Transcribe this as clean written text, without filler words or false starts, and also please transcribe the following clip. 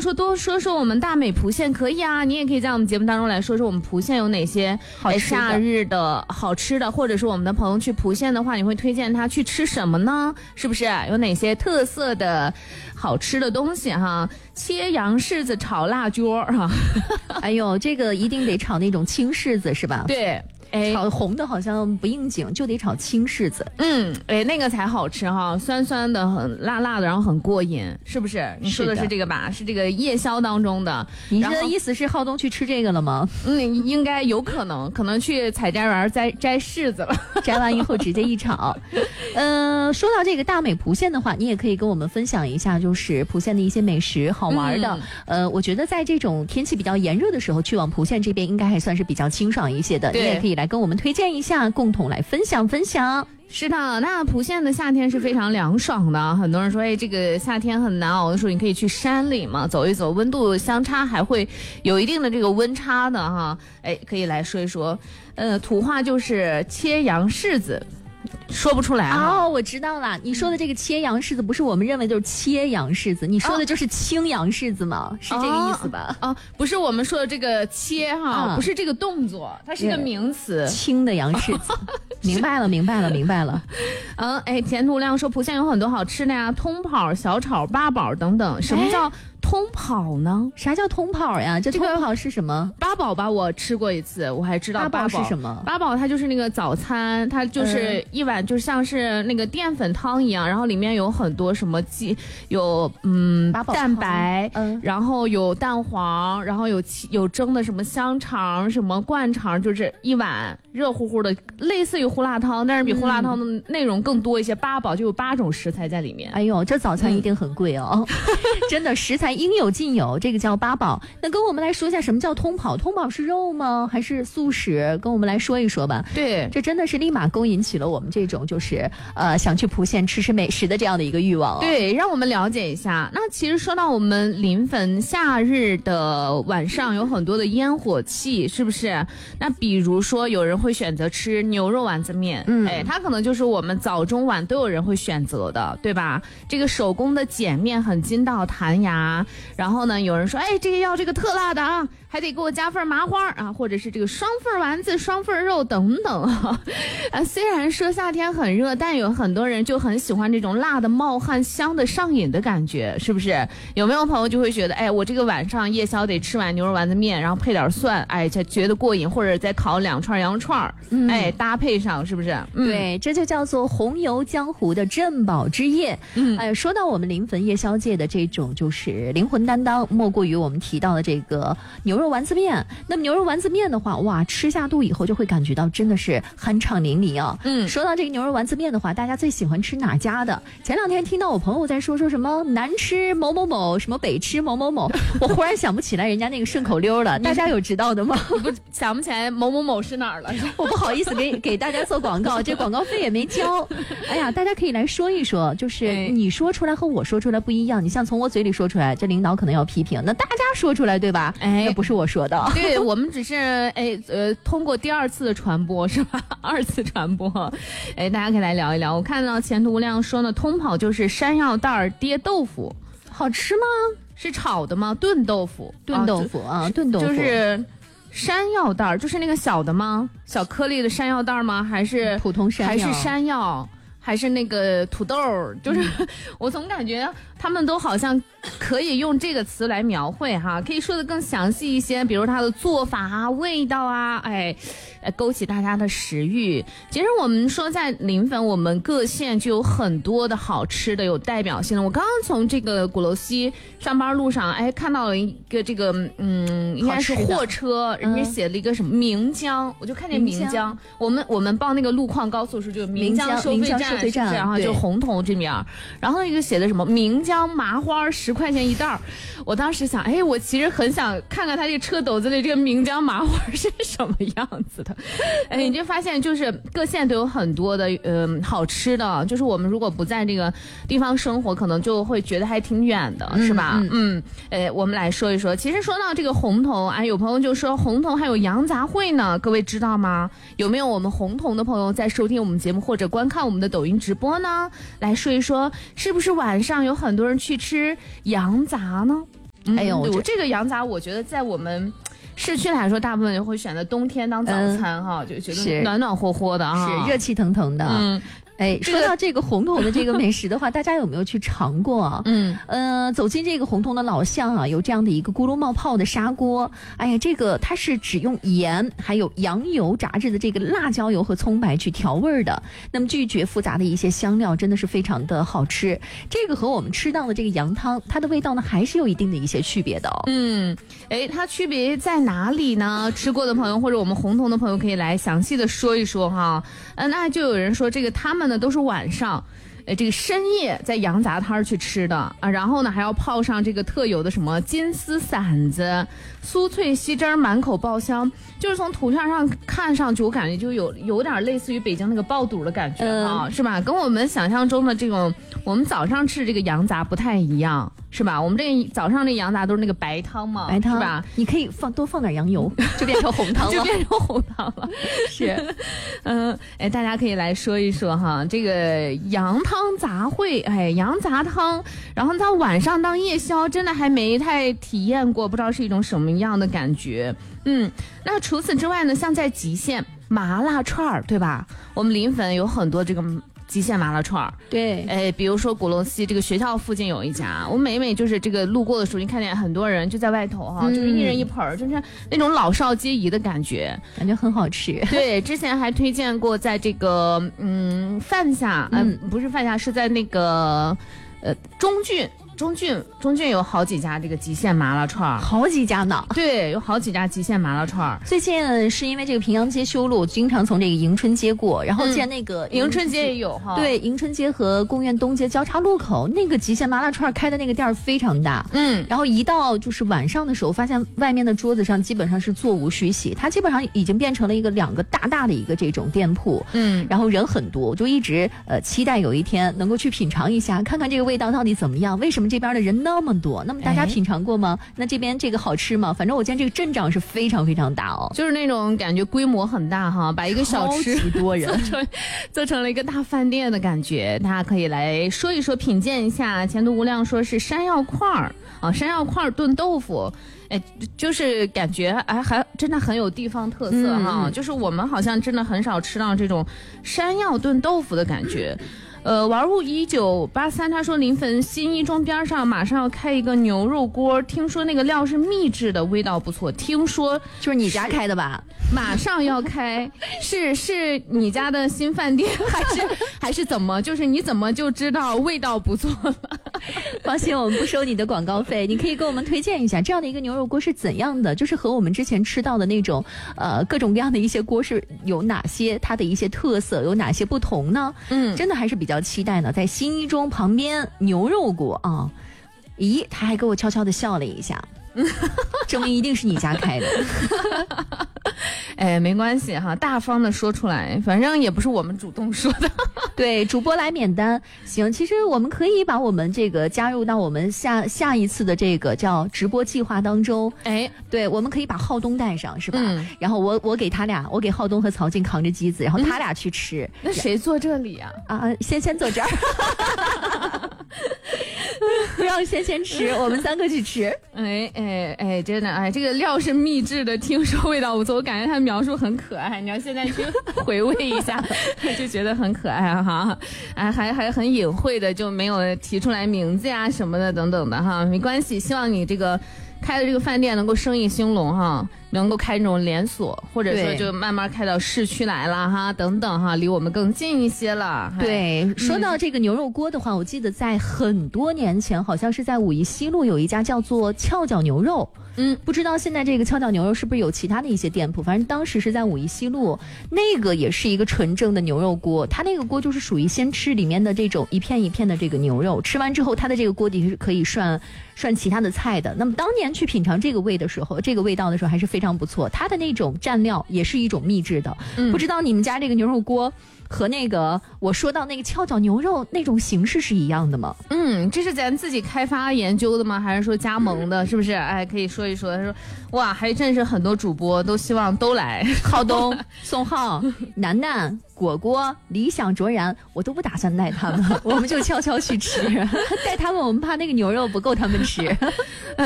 说多说说我们大美蒲县可以啊，你也可以在我们节目当中来说说我们蒲县有哪些夏日的好吃的，或者是我们的朋友去蒲县的话，你会推荐他去吃什么呢？是不是有哪些特色的好吃的东西哈？切洋柿子炒辣椒哈， 哎呦，这个一定得炒那种青柿子是吧？ 对。 炒红的好像不应景，就得炒青柿子。 那个才好吃哈，酸酸的，很辣辣的，然后很过瘾，是不是？你说的是这个吧？是这个夜宵当中的。 你的意思是浩东去吃这个了吗？ 应该有可能去采摘园摘柿子了， 摘完以后直接一炒。说到这个大美蒲县的话，你也可以跟我们分享一下，就是蒲县的一些美食好玩的。我觉得在这种天气比较炎热的时候，去往蒲县这边应该还算是比较清爽一些的。你也可以来跟我们推荐一下，共同来分享分享。 是的，那蒲县的夏天是非常凉爽的。很多人说，这个夏天很难熬的时候，你可以去山里嘛，走一走，温度相差还会有一定的这个温差的哈。可以来说一说，土话就是切洋柿子。说不出来哦，我知道了，你说的这个切洋柿子不是我们认为就是切洋柿子，你说的就是青洋柿子吗？是这个意思吧？ 不是我们说的这个切哈，不是这个动作，它是一个名词， 青的洋柿子。明白了。 田图亮说蒲县有很多好吃的呀，通跑、小炒、八宝等等。什么叫通跑呢？ 啥叫通跑呀？这通跑是什么？ 八宝吧，我吃过一次，我还知道八宝是什么。 八宝它就是那个早餐，它就是一碗，就像是那个淀粉汤一样，然后里面有很多什么有蛋白，然后有蛋黄，然后有蒸的什么香肠、什么灌肠，就是一碗热乎乎的，类似于胡辣汤，但是比胡辣汤的内容更多一些。八宝就有8种食材在里面。 哎呦，这早餐一定很贵哦。真的，食材应有尽有，这个叫八宝。那跟我们来说一下什么叫通跑？通跑是肉吗？还是素食？跟我们来说一说吧。 对， 这真的是立马勾引起了我们这种就是想去蒲县吃美食的这样的一个欲望。 对，让我们了解一下。那其实说到我们临汾夏日的晚上有很多的烟火气，是不是？那比如说有人会选择吃牛肉丸子面，它可能就是我们早中晚都有人会选择的，对吧？这个手工的碱面很筋道弹牙，然后呢，有人说，这个要这个特辣的啊，还得给我加份麻花啊，或者是这个双份丸子、双份肉等等啊。虽然说夏天很热，但有很多人就很喜欢这种辣的冒汗、香的上瘾的感觉，是不是？有没有朋友就会觉得，我这个晚上夜宵得吃碗牛肉丸子面，然后配点蒜，才觉得过瘾，或者再烤2串羊串，搭配上，是不是？ 对，这就叫做红游江湖的镇宝之夜。说到我们临汾夜宵界的这种就是灵魂担当，莫过于我们提到的这个牛肉丸子面。那么牛肉丸子面的话，哇，吃下肚以后就会感觉到真的是酣畅淋漓啊。说到这个牛肉丸子面的话，大家最喜欢吃哪家的？前2天听到我朋友在说什么南吃某某某，什么北吃某某某，我忽然想不起来人家那个顺口溜了。大家有知道的吗？ 你不想不起来某某某是哪儿了？ 我不好意思给大家做广告，这广告费也没交。哎呀，大家可以来说一说，就是你说出来和我说出来不一样。你像从我嘴里说出来，这领导可能要批评，那大家说出来对吧？那不是我说的。 对，我们只是通过第2次的传播是吧？2次传播，大家可以来聊一聊。我看到前途无量说呢，通跑就是山药蛋跌豆腐， 好吃吗？ 是炒的吗？炖豆腐， 炖豆腐啊，炖豆腐就是山药蛋，就是那个小的吗？小颗粒的山药蛋吗？还是普通山药？ 还是山药？还是那个土豆？就是我总感觉他们都好像可以用这个词来描绘哈，可以说的更详细一些，比如它的做法啊、味道啊，勾起大家的食欲。其实我们说在临汾，我们各县就有很多的好吃的、有代表性的。我刚刚从这个鼓楼西上班路上，看到了一个这个应该是货车，人家写了一个什么岷江，我就看见岷江。我们报那个路况高速时就岷江收费站。是这样哈，就红铜这面，然后一个写的什么岷江麻花10块钱一袋，我当时想，我其实很想看看他这个车斗子里这个岷江麻花是什么样子的。你就发现就是各县都有很多的好吃的，就是我们如果不在这个地方生活，可能就会觉得还挺远的，是吧？我们来说一说，其实说到这个红铜，有朋友就说红铜还有羊杂烩呢，各位知道吗？有没有我们红铜的朋友在收听我们节目或者观看我们的抖音直播呢？来说一说，是不是晚上有很多人去吃羊杂呢？ 哎呦， 这个羊杂，我觉得在我们市区来说，大部分人会选择冬天当早餐哈，就觉得暖暖和和的啊， 是热气腾腾的。哎，说到这个红铜的这个美食的话，大家有没有去尝过啊？走进这个红铜的老巷啊，有这样的一个咕噜冒泡的砂锅。哎呀，这个它是只用盐还有羊油炸制的这个辣椒油和葱白去调味的。那么拒绝复杂的一些香料，真的是非常的好吃。这个和我们吃到的这个羊汤，它的味道呢还是有一定的一些区别的哦。 它区别在哪里呢？吃过的朋友或者我们红铜的朋友可以来详细的说一说哈。那就有人说这个他们呢都是晚上，这个深夜在羊杂摊去吃的啊，然后呢还要泡上这个特有的什么金丝馓子，酥脆吸汁儿，满口爆香。就是从图片上看上去，我感觉就有点类似于北京那个爆肚的感觉啊，是吧？跟我们想象中的这种我们早上吃这个羊杂不太一样，是吧？我们这早上这羊杂都是那个白汤嘛， 白汤是吧？ 你可以多放点羊油，就变成红汤了， 就变成红汤了。是，大家可以来说一说哈，这个羊汤杂烩，羊杂汤，然后它晚上当夜宵，真的还没太体验过，不知道是一种什么样的感觉。那除此之外呢，像在极限麻辣串儿，对吧？我们临汾有很多这个极限麻辣串儿， 对， 比如说鼓楼西这个学校附近有一家，我每就是这个路过的时候，你看见很多人就在外头哈，就是一人一盆儿，就是那种老少皆宜的感觉很好吃。 对，之前还推荐过在这个范下，不是范下，是在那个中郡有好几家这个极限麻辣串儿， 好几家呢。 对，有好几家极限麻辣串儿。 最近是因为这个平阳街修路，经常从这个迎春街过，然后见那个迎春街也有哈。 对，迎春街和公园东街交叉路口那个极限麻辣串开的那个店非常大。然后一到就是晚上的时候，发现外面的桌子上基本上是座无虚席，它基本上已经变成了两个大的一个这种店铺。然后人很多，我就一直期待有一天能够去品尝一下，看看这个味道到底怎么样。为什么这边的人那么多？那么大家品尝过吗？那这边这个好吃吗？反正我见这个阵仗是非常非常大哦， 就是那种感觉规模很大哈，把一个小吃超级多人做成了一个大饭店的感觉。大家可以来说一说，品鉴一下。前途无量说是山药块儿啊，山药块炖豆腐。就是感觉还真的很有地方特色哈，就是我们好像真的很少吃到这种山药炖豆腐的感觉。玩物1983他说临汾新一中边上马上要开一个牛肉锅，听说那个料是秘制的，味道不错。听说就是你家开的吧？ 马上要开，是你家的新饭店还是怎么？就是你怎么就知道味道不错了？ 放心，我们不收你的广告费，你可以给我们推荐一下这样的一个牛肉锅是怎样的，就是和我们之前吃到的那种各种各样的一些锅是有哪些它的一些特色，有哪些不同呢？真的还是比较期待呢。在新一中旁边牛肉锅啊，咦，他还给我悄悄的笑了一下。证明一定是你家开的。 没关系哈，大方的说出来，反正也不是我们主动说的。 对，主播来免单。行，其实我们可以把我们这个加入到我们下一次的这个叫直播计划当中。对，我们可以把浩东带上，是吧？然后我给他俩，我给浩东和曹静扛着机子，然后他俩去吃。 那谁坐这里啊？ 先坐这儿。不让先吃，我们3个去吃。 真的这个料是秘制的，听说味道不错，我感觉他描述很可爱。你要现在去回味一下，就觉得很可爱哈。还很隐晦的，就没有提出来名字呀什么的等等的哈，没关系。希望你这个开的这个饭店能够生意兴隆哈，能够开那种连锁，或者说就慢慢开到市区来了哈，等等哈，离我们更近一些了。 对，说到这个牛肉锅的话，我记得在很多年前，好像是在武夷西路有一家叫做翘脚牛肉。不知道现在这个跷脚牛肉是不是有其他的一些店铺，反正当时是在武夷西路，那个也是一个纯正的牛肉锅，它那个锅就是属于先吃里面的这种一片一片的这个牛肉，吃完之后它的这个锅底是可以涮其他的菜的。那么当年去品尝这个味道的时候还是非常不错，它的那种蘸料也是一种秘制的。不知道你们家这个牛肉锅和那个我说到那个跷脚牛肉那种形式是一样的吗？ 这是咱自己开发研究的吗？还是说加盟的？是不是？可以说一说。他说，哇，还真是很多主播都希望都来。 浩东、宋浩、楠楠、果果、理想、卓然，我都不打算带他们，我们就悄悄去吃。带他们，我们怕那个牛肉不够他们吃。